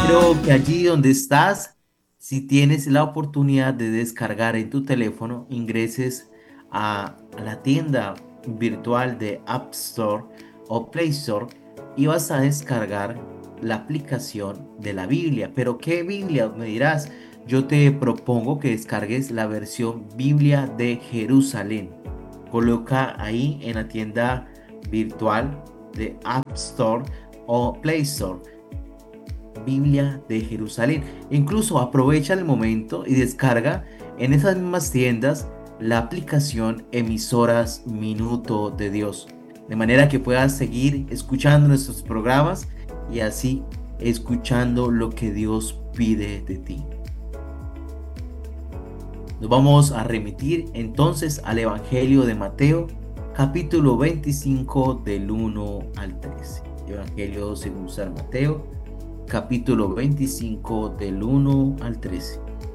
Espero que allí donde estás, si tienes la oportunidad de descargar en tu teléfono, ingreses a la tienda virtual de App Store o Play Store y vas a descargar la aplicación de la Biblia. ¿Pero qué Biblia? Me dirás. Yo te propongo que descargues la versión Biblia de Jerusalén. Coloca ahí en la tienda virtual de App Store o Play Store Biblia de Jerusalén. Incluso aprovecha el momento y descarga en esas mismas tiendas la aplicación Emisoras Minuto de Dios. De manera que puedas seguir escuchando nuestros programas y así escuchando lo que Dios pide de ti. Nos vamos a remitir entonces al Evangelio de Mateo, capítulo 25 del 1 al 13. Evangelio según San Mateo, capítulo 25 del 1 al 13.